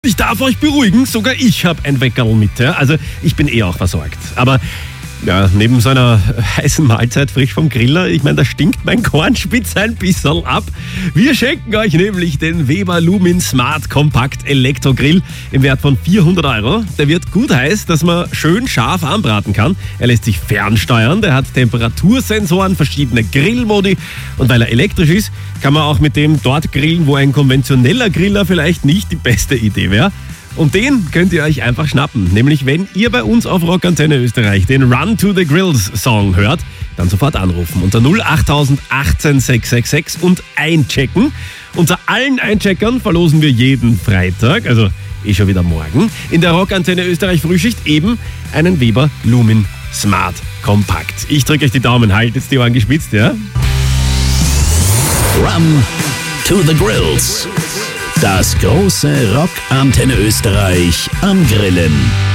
Ich darf euch beruhigen, sogar ich habe ein Weckerl mit. Ja? Also ich bin auch versorgt. Aber ja, neben so einer heißen Mahlzeit frisch vom Griller, ich meine, da stinkt mein Kornspitz ein bisschen ab. Wir schenken euch nämlich den Weber Lumin Smart Kompakt Elektrogrill im Wert von 400 €. Der wird gut heiß, dass man schön scharf anbraten kann. Er lässt sich fernsteuern, der hat Temperatursensoren, verschiedene Grillmodi und weil er elektrisch ist, kann man auch mit dem dort grillen, wo ein konventioneller Griller vielleicht nicht die beste Idee wäre. Und den könnt ihr euch einfach schnappen. Nämlich, wenn ihr bei uns auf Rock Antenne Österreich den Run to the Grills Song hört, dann sofort anrufen unter 08000 18 666 und einchecken. Unter allen Eincheckern verlosen wir jeden Freitag, also schon wieder morgen, in der Rock Antenne Österreich Frühschicht eben einen Weber Lumin Smart Kompakt. Ich drücke euch die Daumen, haltet die Ohren gespitzt, ja? Run to the Grills. Das große Rock Antenne Österreich am Grillen.